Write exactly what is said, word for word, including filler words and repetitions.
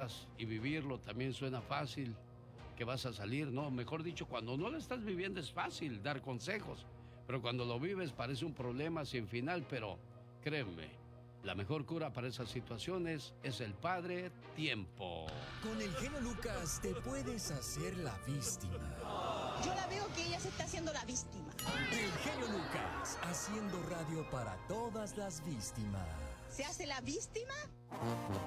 pruebas y vivirlo también suena fácil, que vas a salir, no, mejor dicho, cuando no lo estás viviendo es fácil dar consejos, pero cuando lo vives parece un problema sin final, pero créeme, la mejor cura para esas situaciones es el Padre Tiempo. Con el genio Lucas te puedes hacer la víctima. Yo la veo que ella se está haciendo la víctima. El genio Lucas, haciendo radio para todas las víctimas. ¿Se hace la víctima?